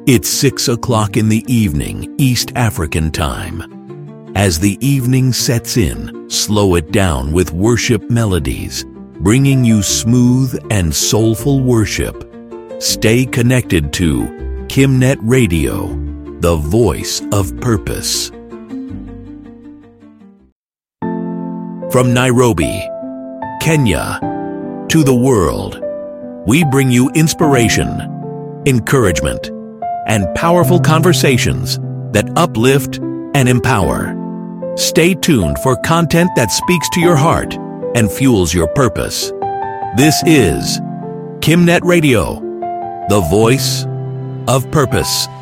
It's 6 o'clock in the evening, East African time. As the evening sets in, slow it down with worship melodies, bringing you smooth and soulful worship. Stay connected to KimNet Radio, the voice of purpose. From Nairobi, Kenya, to the world, we bring you inspiration, encouragement, and powerful conversations that uplift and empower. Stay tuned for content that speaks to your heart and fuels your purpose. This is KimNet Radio, the voice of purpose.